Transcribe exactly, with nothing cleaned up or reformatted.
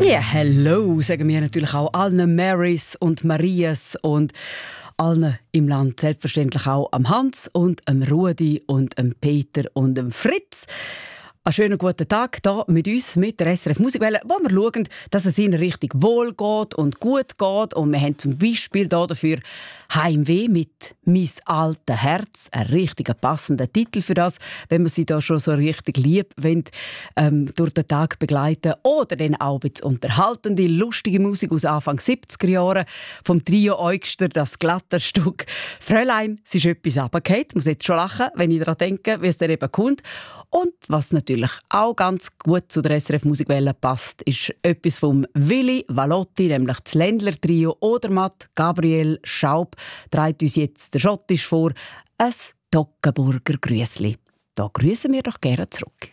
Ja, hello, sagen wir natürlich auch allen Marys und Marias und allen im Land, selbstverständlich auch am Hans und am Rudi und am Peter und am Fritz. Einen schönen guten Tag hier mit uns, mit der S R F Musikwelle, wo wir schauen, dass es ihnen richtig wohl geht und gut geht. Und wir haben zum Beispiel hier dafür «Heimweh» mit «Mein altes Herz», ein richtig passender Titel für das, wenn man sie da schon so richtig lieb wollen, ähm, durch den Tag begleiten. Oder dann auch ein bisschen unterhaltende, lustige Musik aus Anfang siebziger Jahre vom Trio Eugster, das Glatterstück «Fräulein, es ist etwas runtergefallen». Ich muss jetzt schon lachen, wenn ich daran denke, wie es dann eben kommt. Und was natürlich auch ganz gut zu der S R F Musikwelle passt, ist etwas vom Willi Valotti, nämlich das Ländler-Trio Odermatt, Gabriel Schaub, trägt uns jetzt der Schottisch vor, ein Toggenburger Grüßli. Da grüßen wir doch gerne zurück.